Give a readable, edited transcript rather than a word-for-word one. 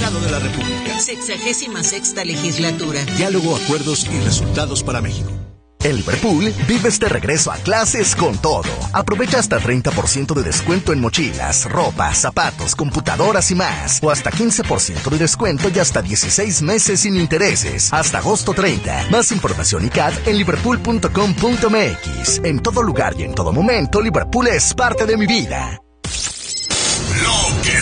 Senado de la República. 66ª legislatura. Diálogo, acuerdos y resultados para México. En Liverpool, vives de regreso a clases con todo. Aprovecha hasta 30% de descuento en mochilas, ropa, zapatos, computadoras y más. O hasta 15% de descuento y hasta 16 meses sin intereses. Hasta agosto 30. Más información y CAD en liverpool.com.mx. En todo lugar y en todo momento, Liverpool es parte de mi vida.